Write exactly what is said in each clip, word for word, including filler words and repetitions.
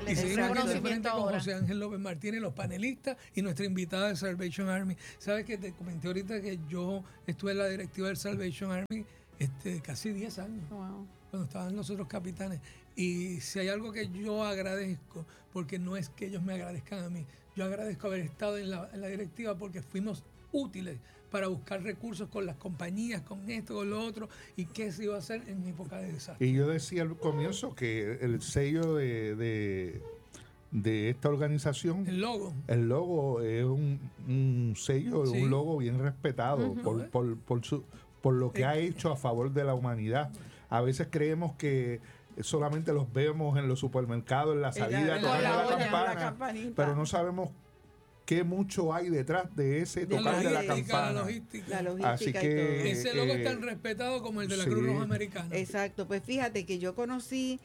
darle ese reconocimiento ahora. José Ángel López Martínez, los panelistas y nuestra invitada de Salvation Army. ¿Sabes que te comenté ahorita que yo estuve en la directiva del Salvation Army este, casi diez años? Wow. Cuando estaban los otros capitanes. Y si hay algo que yo agradezco, porque no es que ellos me agradezcan a mí, yo agradezco haber estado en la, en la directiva porque fuimos útiles para buscar recursos con las compañías, con esto, con lo otro, y qué se iba a hacer en época de desastre. Y yo decía al comienzo que el sello de, de, de esta organización, el logo, el logo es un, un sello, sí. un logo bien respetado uh-huh. por, por, por, su, por lo que ha hecho a favor de la humanidad. A veces creemos que solamente los vemos en los supermercados, en la salida, en tocando la, la, la, campana, la pero no sabemos qué mucho hay detrás de ese de tocar de la campana. La logística. La logística Así y que, todo. Ese logo eh, es tan respetado como el de la sí. Cruz Roja Americana. Exacto, pues fíjate que yo conocí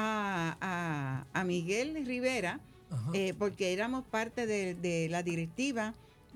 a, a, a Miguel Rivera eh, porque éramos parte de, de la directiva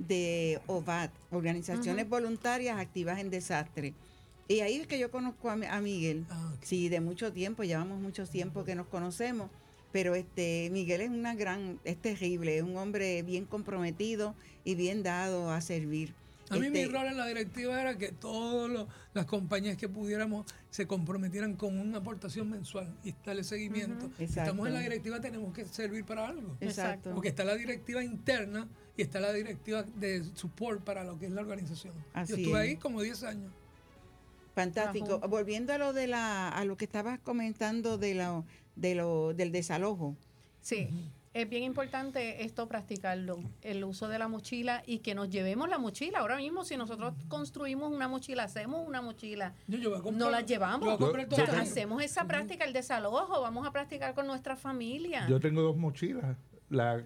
de O V A D, Organizaciones uh-huh. Voluntarias Activas en Desastre. Y ahí es que yo conozco a, a Miguel. Ah, okay. Sí, de mucho tiempo, llevamos mucho tiempo que nos conocemos. Pero este Miguel es una gran, es terrible, es un hombre bien comprometido y bien dado a servir. A mí este, mi rol en la directiva era que todas las compañías que pudiéramos se comprometieran con una aportación mensual y darle seguimiento. Uh-huh. Si estamos en la directiva tenemos que servir para algo. Exacto. Porque está la directiva interna y está la directiva de support para lo que es la organización. Así Yo estuve es. ahí como diez años. Fantástico. Ajá. Volviendo a lo de la, a lo que estabas comentando de lo, de lo, del desalojo. Sí, uh-huh. es bien importante esto practicarlo, el uso de la mochila y que nos llevemos la mochila. Ahora mismo, si nosotros construimos una mochila, hacemos una mochila, yo, yo voy a comprar, no la llevamos. Yo voy a o sea, hacemos esa práctica, el desalojo, vamos a practicar con nuestra familia. Yo tengo dos mochilas. La,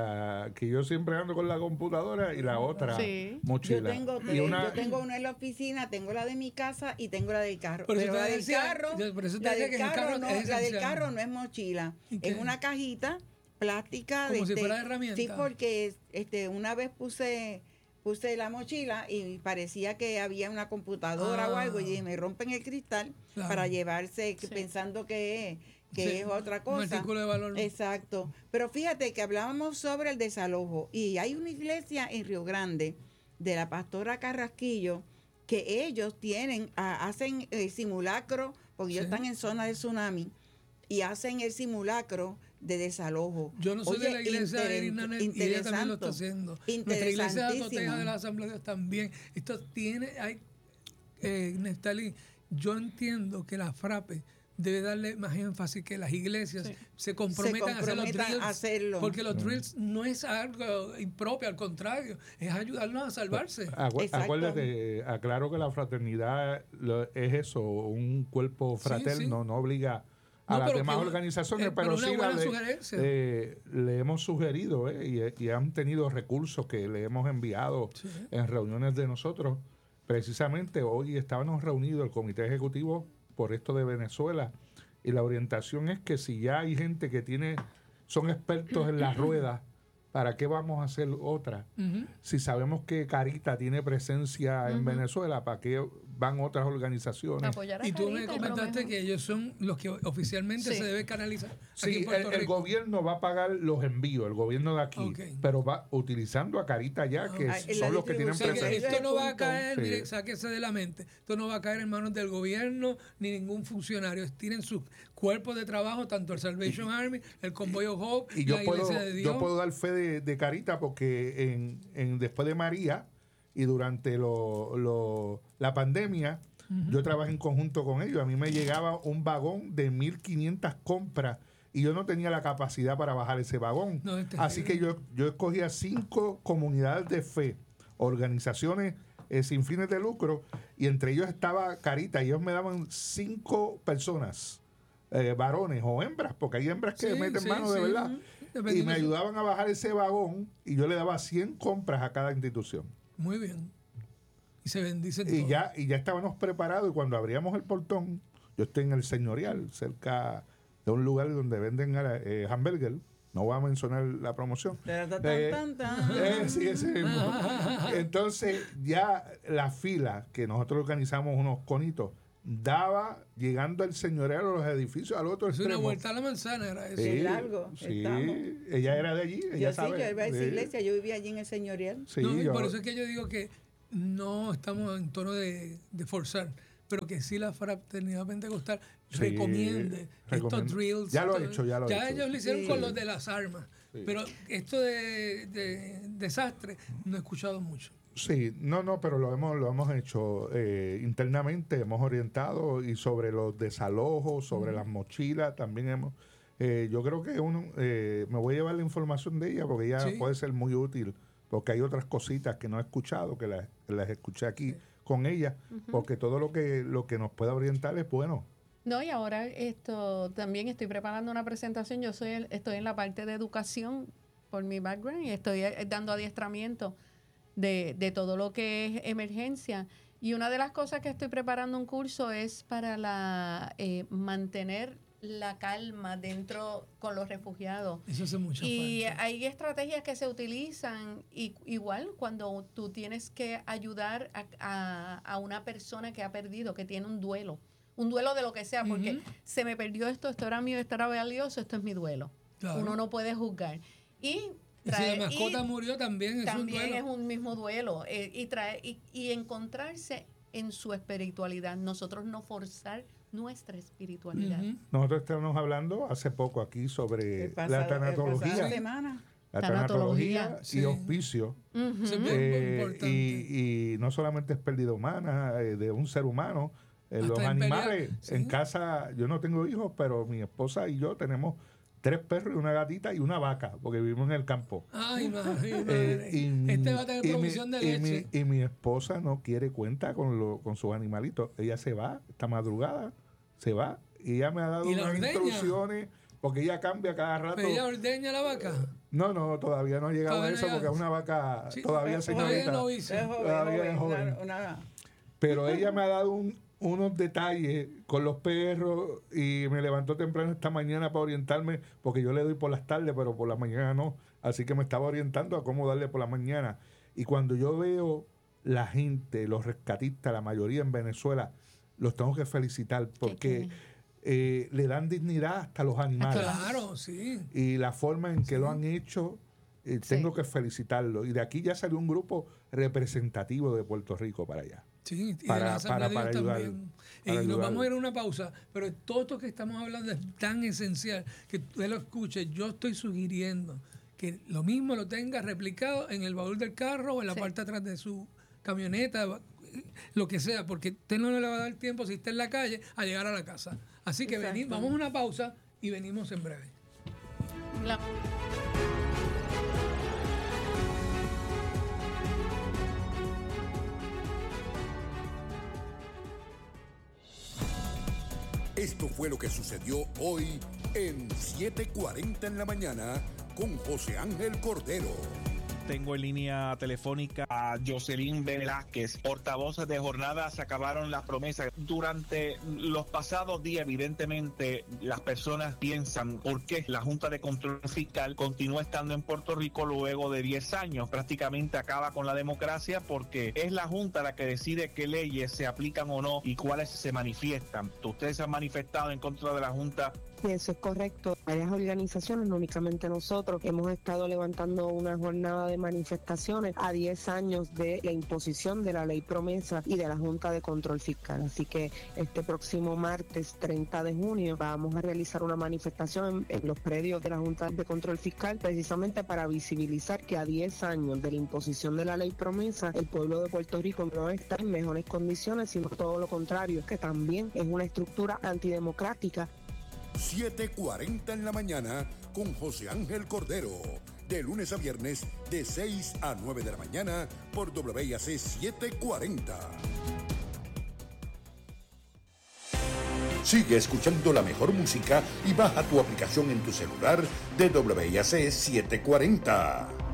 la que yo siempre ando con la computadora y la otra sí. mochila. Yo tengo, y una, yo tengo una en la oficina, tengo la de mi casa y tengo la del carro. Pero, pero la del decía, carro, yo, por eso te la, decía del que carro, el carro no, es la del carro no es mochila, es una cajita plástica. Como de, si fuera de, herramienta. Sí, porque este, una vez puse puse la mochila y parecía que había una computadora ah. o algo y me rompen el cristal claro. para llevarse sí. pensando que que sí, es otra cosa. Un artículo de valor. Exacto. Pero fíjate que hablábamos sobre el desalojo y hay una iglesia en Río Grande de la pastora Carrasquillo que ellos tienen, a, hacen el simulacro, porque sí. ellos están en zona de tsunami y hacen el simulacro de desalojo. Yo no soy Oye, de la iglesia de Irinanet y ella también lo está haciendo. Nuestra iglesia de Atoteja de la Asamblea de Dios también. Esto tiene, hay, eh, Nestalí, yo entiendo que la FRAPE debe darle más énfasis que las iglesias sí. se, comprometan se comprometan a hacer los drills, a hacerlo. porque los drills no es algo impropio, al contrario, es ayudarnos a salvarse. Acu- acuérdate, aclaro que la fraternidad es eso, un cuerpo fraterno, sí, sí. no obliga a no, las demás que, organizaciones, eh, pero, pero sí la le, eh, le hemos sugerido eh, y, y han tenido recursos que le hemos enviado sí. en reuniones de nosotros. Precisamente hoy estábamos reunidos el comité ejecutivo por esto de Venezuela y la orientación es que si ya hay gente que tiene son expertos en las ruedas, ¿para qué vamos a hacer otra? Uh-huh. Si sabemos que Carita tiene presencia uh-huh. en Venezuela, ¿para qué van otras organizaciones? Y tú me comentaste que ellos son los que oficialmente sí. se debe canalizar. Sí, aquí en Puerto el, el gobierno va a pagar los envíos, el gobierno de aquí, okay. pero va utilizando a Carita ya, uh-huh. que ah, son los que tienen presencia. Que esto no va a caer, sí. mire, sáquese de la mente, esto no va a caer en manos del gobierno ni ningún funcionario. Tienen sus cuerpos de trabajo, tanto el Salvation y, Army, el Convoy of Hope y, y yo la puedo, Iglesia de Dios. Yo puedo dar fe de, de Carita porque en, en después de María y durante lo, lo, la pandemia uh-huh. yo trabajé en conjunto con ellos. A mí me llegaba un vagón de mil quinientas compras y yo no tenía la capacidad para bajar ese vagón. No, este Así que yo, yo escogía cinco comunidades de fe, organizaciones eh, sin fines de lucro, y entre ellos estaba Carita, y ellos me daban cinco personas. Eh, varones o hembras, porque hay hembras que sí, meten sí, mano sí, de verdad, uh-huh. y me ayudaban a bajar ese vagón y yo le daba cien compras a cada institución. Muy bien. Y se bendicen y todo. ya y ya estábamos preparados, y cuando abríamos el portón, yo estoy en el Señorial, cerca de un lugar donde venden eh, hamburger. No voy a mencionar la promoción. eh, eh, sí, ese mismo. Entonces ya la fila, que nosotros organizamos unos conitos, daba llegando al señorial a los edificios al otro es extremo. una vuelta a la manzana era eso. Sí, largo, sí. estamos. Ella era de allí, ella Yo sabe. sí, yo iba a esa Sí. iglesia, yo vivía allí en el señorial. Sí, No, y yo- por eso es que yo digo que no estamos en tono de, de forzar, pero que sí la fraternidad pentecostal Sí, recomiende recomiendo. estos drills. Ya lo ha todo- hecho, ya lo ha hecho. ellos lo hicieron Sí. con los de las armas, Sí. pero esto de, de desastre no he escuchado mucho. Sí, no, no, pero lo hemos, lo hemos hecho eh, internamente, hemos orientado y sobre los desalojos, sobre las mochilas, también hemos. eh, yo creo que uno, eh, me voy a llevar la información de ella porque ella Sí. puede ser muy útil, porque hay otras cositas que no he escuchado, que las, que las escuché aquí con ella, porque todo lo que, lo que nos pueda orientar es bueno. No, y ahora esto también estoy preparando una presentación. Yo soy el- estoy en la parte de educación por mi background y estoy eh, dando adiestramiento de, de todo lo que es emergencia. Y una de las cosas que estoy preparando un curso es para la eh, mantener la calma dentro con los refugiados. Eso hace mucha Y falta. hay estrategias que se utilizan y, igual cuando tú tienes que ayudar a, a- a una persona que ha perdido, que tiene un duelo, un duelo de lo que sea, porque Ujú. se me perdió esto, esto era mío, esto era valioso, esto es mi duelo. Claro. Uno no puede juzgar. Y, Y si traer- la mascota y murió también, es un también duelo. es un mismo duelo. eh, y, traer, y, y encontrarse en su espiritualidad, nosotros no forzar nuestra espiritualidad. Ujú. Nosotros estamos hablando hace poco aquí sobre El pasado- la el pasado tanatología, semana. la Tanatología, tanatología sí. y hospicio. Ujú. Sí, bien Eh, importante. y, y no solamente es pérdida humana eh, de un ser humano, eh, Hasta los en animales. pelea, sí. En casa, yo no tengo hijos, pero mi esposa y yo tenemos tres perros y una gatita y una vaca, porque vivimos en el campo. Ay, madre, Eh, madre. y, Este va a tener y mi- provisión de y mi- leche. y mi esposa no quiere cuenta con, lo, con sus animalitos. Ella se va, esta madrugada, se va, y ella me ha dado ¿Y la unas ordeña? instrucciones, porque ella cambia cada rato. Pero ella ordeña la vaca. No, no, todavía no ha llegado a Todavía eso, no porque es llega. una vaca Sí, todavía es Todavía señorita. no Es hice. joven, Todavía joven, es joven. una- una- Pero ella me ha dado un- unos detalles con los perros y me levantó temprano esta mañana para orientarme, porque yo le doy por las tardes, pero por la mañana no. Así que me estaba orientando a cómo darle por la mañana. Y cuando yo veo la gente, los rescatistas, la mayoría en Venezuela, los tengo que felicitar porque eh, le dan dignidad hasta a los animales. Claro, sí. Y la forma en que lo han hecho, eh, Sí. tengo que felicitarlo. Y de aquí ya salió un grupo representativo de Puerto Rico para allá. Sí, y Para- de la Asamblea para- de para Dios ayudar, también. para y nos ayudar. vamos a ir a una pausa, pero todo esto que estamos hablando es tan esencial que usted lo escuche. Yo estoy sugiriendo que lo mismo lo tenga replicado en el baúl del carro o en la Sí. parte de atrás de su camioneta, lo que sea, porque usted no le va a dar tiempo si está en la calle a llegar a la casa. Así que vení- Exacto. vamos a una pausa y venimos en breve. La- Esto fue lo que sucedió hoy en siete cuarenta en la mañana con José Ángel Cordero. Tengo en línea telefónica a Jocelyn Velázquez. Portavoces de jornada se acabaron las promesas. Durante los pasados días, evidentemente, las personas piensan por qué la Junta de Control Fiscal continúa estando en Puerto Rico luego de diez años. Prácticamente acaba con la democracia porque es la Junta la que decide qué leyes se aplican o no y cuáles se manifiestan. Ustedes se han manifestado en contra de la Junta. Eso es correcto. Varias organizaciones, no únicamente nosotros, hemos estado levantando una jornada de manifestaciones a diez años de la imposición de la ley promesa y de la Junta de Control Fiscal. Así que este próximo martes treinta de junio vamos a realizar una manifestación en, en los predios de la Junta de Control Fiscal precisamente para visibilizar que a diez años de la imposición de la ley promesa el pueblo de Puerto Rico no está en mejores condiciones, sino todo lo contrario, que también es una estructura antidemocrática. siete cuarenta en la mañana con José Ángel Cordero. De lunes a viernes de seis a nueve de la mañana por W I A C setecientos cuarenta. Sigue escuchando la mejor música y baja tu aplicación en tu celular de W I A C setecientos cuarenta.